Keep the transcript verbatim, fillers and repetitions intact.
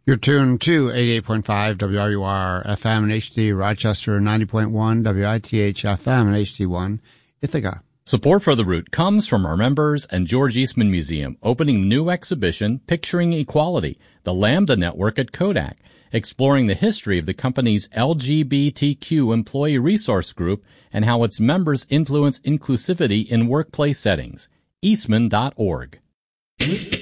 You're tuned to eighty-eight point five W R U R F M and H D, Rochester ninety point one W I T H F M and H D one, Ithaca. Support for The Root comes from our members and George Eastman Museum, opening new exhibition Picturing Equality, the Lambda Network at Kodak, exploring the history of the company's L G B T Q employee resource group and how its members influence inclusivity in workplace settings. Eastman dot org.